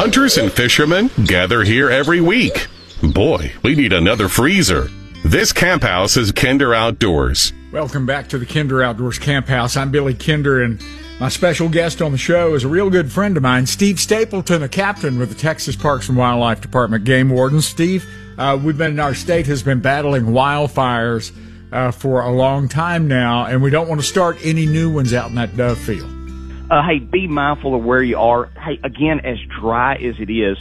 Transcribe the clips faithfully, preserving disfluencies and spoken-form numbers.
Hunters and fishermen gather here every week. Boy, we need another freezer. This camp house is Kinder Outdoors. Welcome back to the Kinder Outdoors Camp House. I'm Billy Kinder, and my special guest on the show is a real good friend of mine, Steve Stapleton, a captain with the Texas Parks and Wildlife Department game warden. Steve, uh, we've been, our state has been battling wildfires uh, for a long time now, and we don't want to start any new ones out in that dove field. Uh, hey, be mindful of where you are. Hey, again, as dry as it is,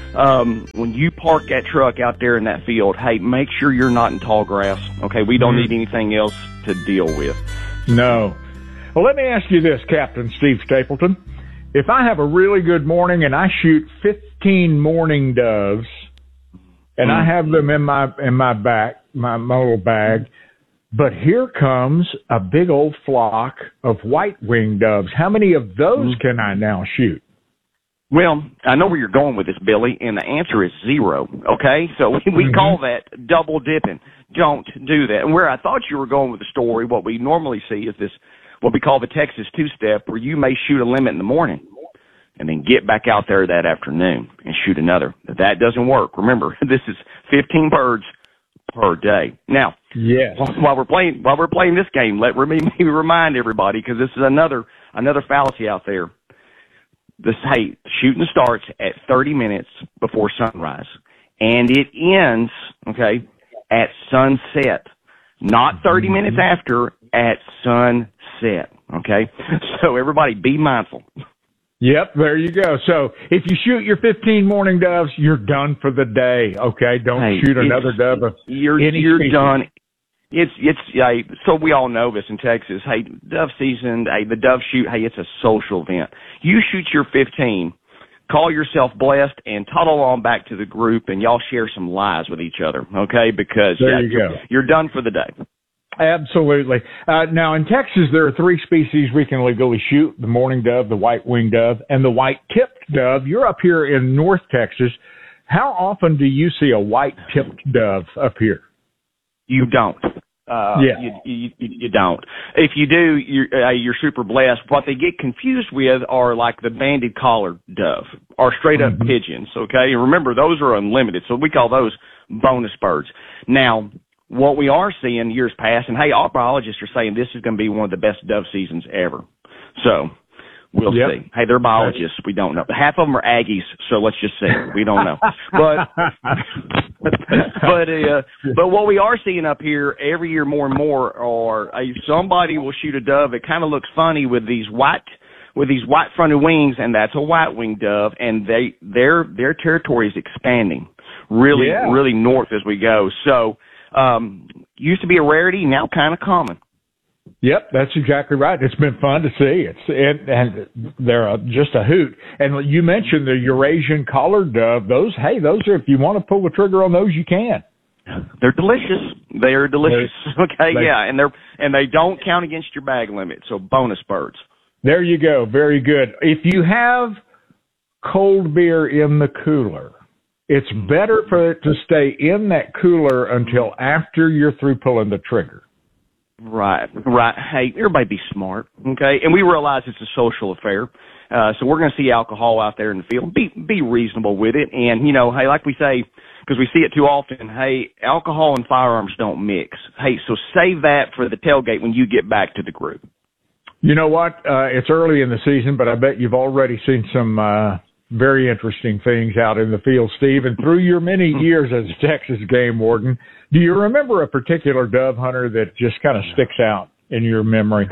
um, when you park that truck out there in that field, hey, make sure you're not in tall grass. Okay, we don't mm-hmm. need anything else to deal with. No. Well, let me ask you this, Captain Steve Stapleton. If I have a really good morning and I shoot fifteen mourning doves, and mm-hmm. I have them in my in my back, my, my little bag, but here comes a big old flock of white-winged doves. How many of those mm-hmm. can I now shoot? Well, I know where you're going with this, Billy, and the answer is zero, okay? So we, we mm-hmm. call that double dipping. Don't do that. And where I thought you were going with the story, what we normally see is this, what we call the Texas two-step, where you may shoot a limit in the morning and then get back out there that afternoon and shoot another. If that doesn't work, remember, this is fifteen birds per day. Now, yes. while we're playing while we're playing this game, let me remind everybody, because this is another another fallacy out there. This hey, shooting starts at thirty minutes before sunrise, and it ends okay at sunset, not thirty minutes after, at sunset. Okay, so everybody be mindful. Yep, there you go. So if you shoot your fifteen mourning doves, you're done for the day. Okay, don't hey, shoot another dove. Of you're any you're species. done. It's it's hey, so we all know this in Texas. Hey, dove season. Hey, the dove shoot. Hey, it's a social event. You shoot your fifteen. Call yourself blessed and toddle on back to the group, and y'all share some lies with each other. Okay, because there yeah, you you're, go. you're done for the day. Absolutely. Uh, now, in Texas, there are three species we can legally shoot: the mourning dove, the white-winged dove, and the white-tipped dove. You're up here in North Texas. How often do you see a white-tipped dove up here? You don't. Uh, yeah. You, you, you don't. If you do, you're, uh, you're super blessed. What they get confused with are like the banded collared dove or straight up mm-hmm. pigeons. Okay. And remember, those are unlimited. So we call those bonus birds. Now, what we are seeing years past, and hey, all biologists are saying this is going to be one of the best dove seasons ever. So we'll yep. see. Hey, they're biologists. We don't know. Half of them are Aggies, so let's just say we don't know. But but uh, but what we are seeing up here every year more and more are uh, somebody will shoot a dove. It kind of looks funny with these white with these white fronted wings, and that's a white winged dove, and they their their territory is expanding really yeah. really north as we go. So. Um, used to be a rarity, now kind of common. Yep, that's exactly right. It's been fun to see. It's it, and they're a, just a hoot. And you mentioned the Eurasian collared dove. Those, hey, those are, if you want to pull the trigger on those, you can. They're delicious. They are delicious. They're, okay, they, yeah, and they're and they don't count against your bag limit. So bonus birds. There you go. Very good. If you have cold beer in the cooler, it's better for it to stay in that cooler until after you're through pulling the trigger. Right, right. Hey, everybody be smart, okay? And we realize it's a social affair, uh, so we're going to see alcohol out there in the field. Be be reasonable with it, and you know, hey, like we say, because we see it too often. Hey, alcohol and firearms don't mix. Hey, so save that for the tailgate when you get back to the group. You know what? Uh, it's early in the season, but I bet you've already seen some. Uh, Very interesting things out in the field, Steve. And through your many years as a Texas game warden, do you remember a particular dove hunter that just kind of sticks out in your memory?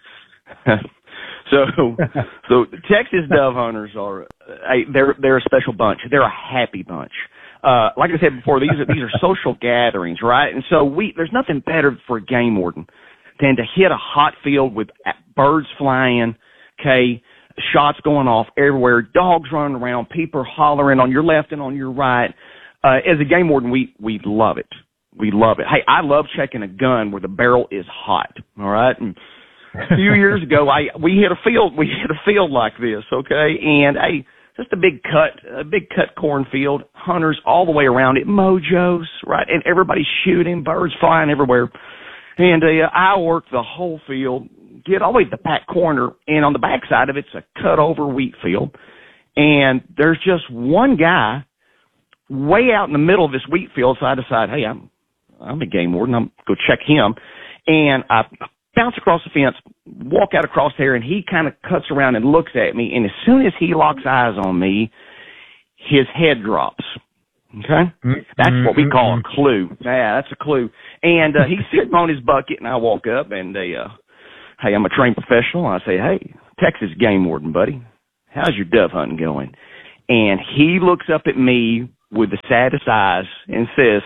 so, so Texas dove hunters are they're they're a special bunch. They're a happy bunch. Uh, like I said before, these are these are social gatherings, right? And so we there's nothing better for a game warden than to hit a hot field with birds flying, okay. Shots going off everywhere, dogs running around, people hollering on your left and on your right. Uh, as a game warden, we, we love it. We love it. Hey, I love checking a gun where the barrel is hot. All right. And a few years ago, I, we hit a field, we hit a field like this. Okay. And hey, just a big cut, a big cut cornfield, hunters all the way around it, mojos, right. And everybody's shooting, birds flying everywhere. And, uh, I worked the whole field. Get all the way to the back corner, and on the back side of it's a cut-over wheat field. And there's just one guy way out in the middle of this wheat field, so I decide, hey, I'm, I'm a game warden. I'm going to go check him. And I bounce across the fence, walk out across there, and he kind of cuts around and looks at me. And as soon as he locks eyes on me, his head drops. Okay? That's what we call a clue. Yeah, that's a clue. And uh, he's sitting on his bucket, and I walk up, and they, uh, hey, I'm a trained professional. I say, hey, Texas game warden, buddy, how's your dove hunting going? And he looks up at me with the saddest eyes and says,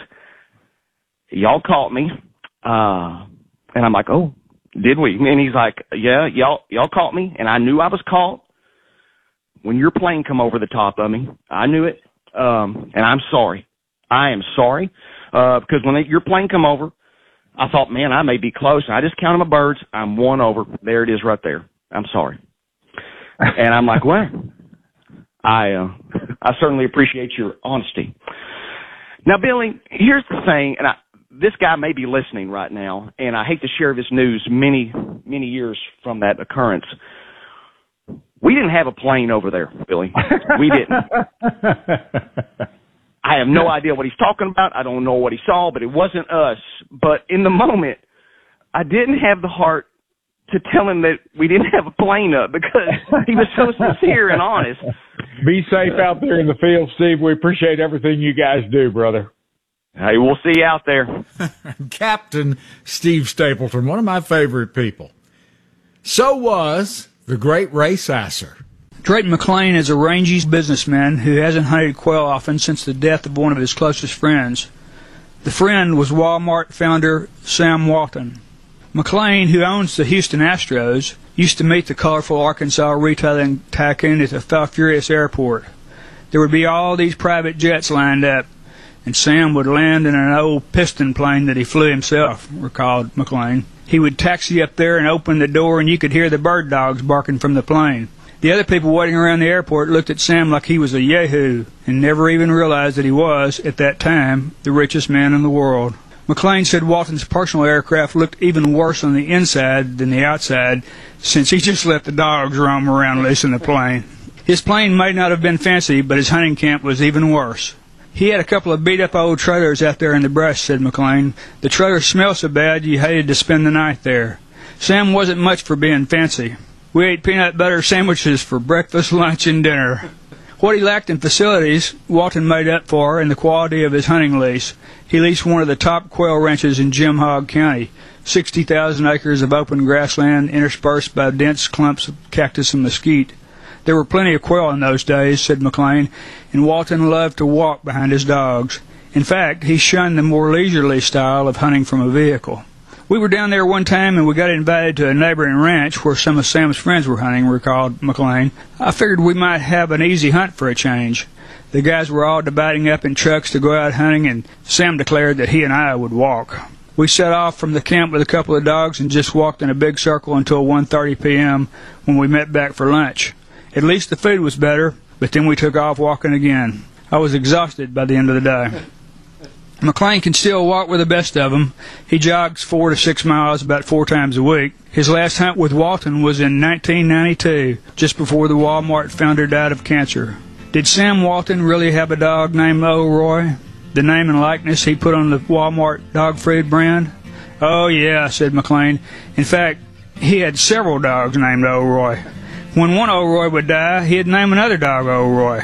y'all caught me. Uh, and I'm like, oh, did we? And he's like, yeah, y'all, y'all caught me. And I knew I was caught when your plane come over the top of me. I knew it. Um, and I'm sorry. I am sorry. Uh, because when they, your plane come over, I thought, man, I may be close. I just counted my birds. I'm one over. There it is right there. I'm sorry. And I'm like, well, I, uh, I certainly appreciate your honesty. Now, Billy, here's the thing, and I, this guy may be listening right now, and I hate to share this news many, many years from that occurrence. We didn't have a plane over there, Billy. We didn't. I have no idea what he's talking about. I don't know what he saw, but it wasn't us. But in the moment, I didn't have the heart to tell him that we didn't have a plane up because he was so sincere and honest. Be safe out there in the field, Steve. We appreciate everything you guys do, brother. Hey, we'll see you out there. Captain Steve Stapleton, one of my favorite people. So was the great Ray Sasser. Drayton McLean is a rangy businessman who hasn't hunted quail often since the death of one of his closest friends. The friend was Walmart founder Sam Walton. McLean, who owns the Houston Astros, used to meet the colorful Arkansas retailing tycoon at the Falfurrias Airport. There would be all these private jets lined up, and Sam would land in an old piston plane that he flew himself, recalled McLean. He would taxi up there and open the door, and you could hear the bird dogs barking from the plane. The other people waiting around the airport looked at Sam like he was a yahoo and never even realized that he was, at that time, the richest man in the world. McLean said Walton's personal aircraft looked even worse on the inside than the outside, since he just let the dogs roam around loose in the plane. His plane may not have been fancy, but his hunting camp was even worse. He had a couple of beat-up old trailers out there in the brush, said McLean. The trailers smelled so bad you hated to spend the night there. Sam wasn't much for being fancy. We ate peanut butter sandwiches for breakfast, lunch, and dinner. What he lacked in facilities, Walton made up for in the quality of his hunting lease. He leased one of the top quail ranches in Jim Hogg County, sixty thousand acres of open grassland interspersed by dense clumps of cactus and mesquite. There were plenty of quail in those days, said McLean, and Walton loved to walk behind his dogs. In fact, he shunned the more leisurely style of hunting from a vehicle. We were down there one time, and we got invited to a neighboring ranch where some of Sam's friends were hunting, recalled McLean. I figured we might have an easy hunt for a change. The guys were all dividing up in trucks to go out hunting, and Sam declared that he and I would walk. We set off from the camp with a couple of dogs and just walked in a big circle until one thirty p.m. when we met back for lunch. At least the food was better, but then we took off walking again. I was exhausted by the end of the day. McLean can still walk with the best of them. He jogs four to six miles about four times a week. His last hunt with Walton was in nineteen ninety-two, just before the Walmart founder died of cancer. Did Sam Walton really have a dog named O'Roy? The name and likeness he put on the Walmart dog food brand? Oh, yeah, said McLean. In fact, he had several dogs named O'Roy. When one O'Roy would die, he'd name another dog O'Roy.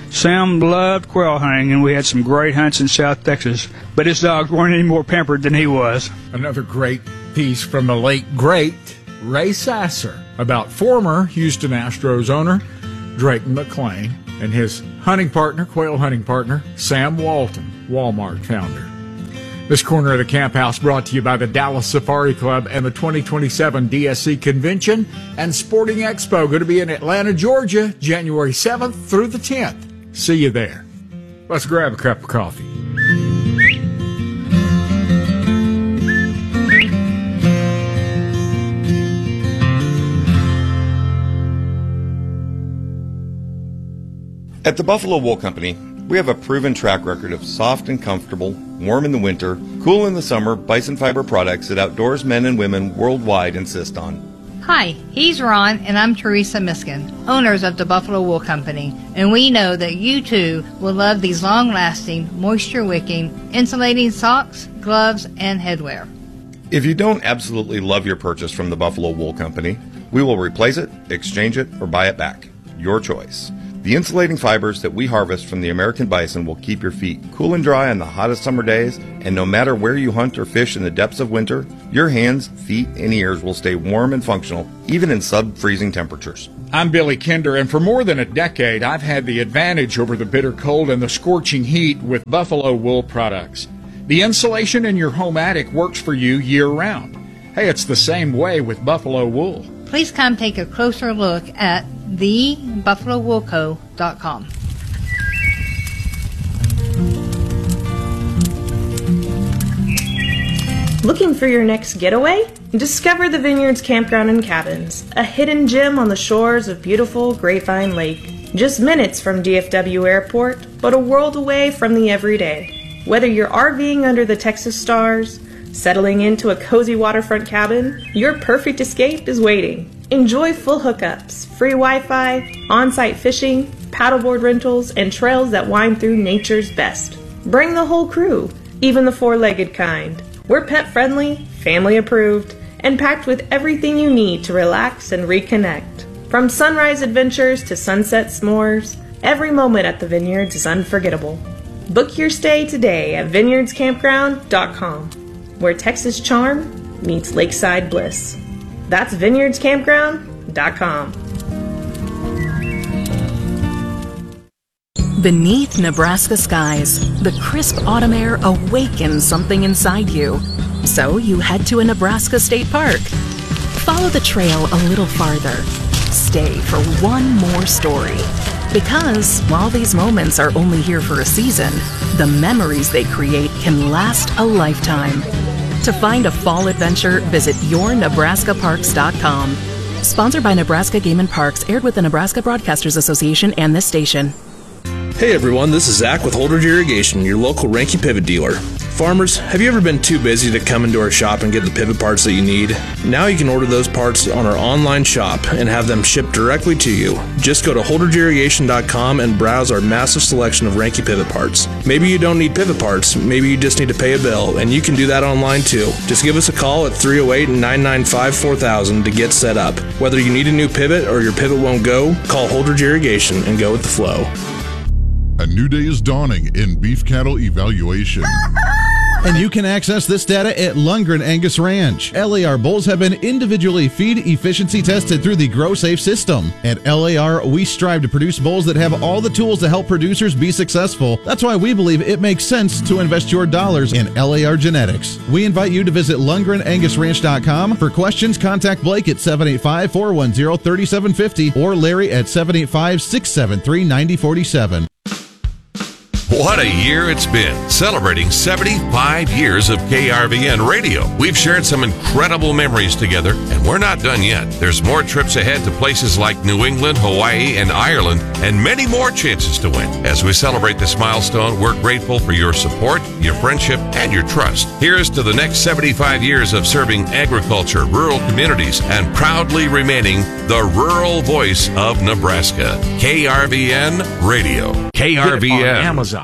Sam loved quail hunting, and we had some great hunts in South Texas, but his dogs weren't any more pampered than he was. Another great piece from the late, great Ray Sasser about former Houston Astros owner Drayton McLean and his hunting partner, quail hunting partner, Sam Walton, Walmart founder. This corner of the Camp House brought to you by the Dallas Safari Club and the twenty twenty-seven D S C Convention and Sporting Expo, going to be in Atlanta, Georgia, January seventh through the tenth. See you there. Let's grab a cup of coffee. At the Buffalo Wool Company, we have a proven track record of soft and comfortable, warm in the winter, cool in the summer bison fiber products that outdoors men and women worldwide insist on. Hi, he's Ron, and I'm Teresa Miskin, owners of the Buffalo Wool Company, and we know that you too will love these long-lasting, moisture-wicking, insulating socks, gloves, and headwear. If you don't absolutely love your purchase from the Buffalo Wool Company, we will replace it, exchange it, or buy it back. Your choice. The insulating fibers that we harvest from the American bison will keep your feet cool and dry on the hottest summer days, and no matter where you hunt or fish in the depths of winter, your hands, feet, and ears will stay warm and functional, even in sub-freezing temperatures. I'm Billy Kinder, and for more than a decade, I've had the advantage over the bitter cold and the scorching heat with Buffalo Wool products. The insulation in your home attic works for you year-round. Hey, it's the same way with Buffalo Wool. Please come take a closer look at the buffalo wool co dot com. Looking for your next getaway? Discover the Vineyards Campground and Cabins, a hidden gem on the shores of beautiful Grapevine Lake. Just minutes from D F W Airport, but a world away from the everyday. Whether you're RVing under the Texas stars, settling into a cozy waterfront cabin, your perfect escape is waiting. Enjoy full hookups, free Wi-Fi, on-site fishing, paddleboard rentals, and trails that wind through nature's best. Bring the whole crew, even the four-legged kind. We're pet-friendly, family-approved, and packed with everything you need to relax and reconnect. From sunrise adventures to sunset s'mores, every moment at the Vineyards is unforgettable. Book your stay today at vineyards campground dot com, where Texas charm meets lakeside bliss. That's vineyards campground dot com. Beneath Nebraska skies, the crisp autumn air awakens something inside you. So you head to a Nebraska state park. Follow the trail a little farther. Stay for one more story. Because while these moments are only here for a season, the memories they create can last a lifetime. To find a fall adventure, visit your nebraska parks dot com. Sponsored by Nebraska Game and Parks, aired with the Nebraska Broadcasters Association and this station. Hey everyone, this is Zach with Holdridge Irrigation, your local Ranky pivot dealer. Farmers, have you ever been too busy to come into our shop and get the pivot parts that you need? Now you can order those parts on our online shop and have them shipped directly to you. Just go to holdridge irrigation dot com and browse our massive selection of Ranky pivot parts. Maybe you don't need pivot parts, maybe you just need to pay a bill, and you can do that online too. Just give us a call at three oh eight, nine nine five, four thousand to get set up. Whether you need a new pivot or your pivot won't go, call Holdridge Irrigation and go with the flow. A new day is dawning in beef cattle evaluation. And you can access this data at Lundgren Angus Ranch. L A R bulls have been individually feed efficiency tested through the GrowSafe system. At L A R, we strive to produce bulls that have all the tools to help producers be successful. That's why we believe it makes sense to invest your dollars in L A R genetics. We invite you to visit lundgren angus ranch dot com. For questions, contact Blake at seven eight five, four one zero, three seven five zero or Larry at seven eight five, six seven three, nine zero four seven. What a year it's been, celebrating seventy-five years of K R V N radio. We've shared some incredible memories together, and we're not done yet. There's more trips ahead to places like New England, Hawaii, and Ireland, and many more chances to win. As we celebrate this milestone, we're grateful for your support, your friendship, and your trust. Here's to the next seventy-five years of serving agriculture, rural communities, and proudly remaining the rural voice of Nebraska. K R V N Radio. K R V N. Amazon.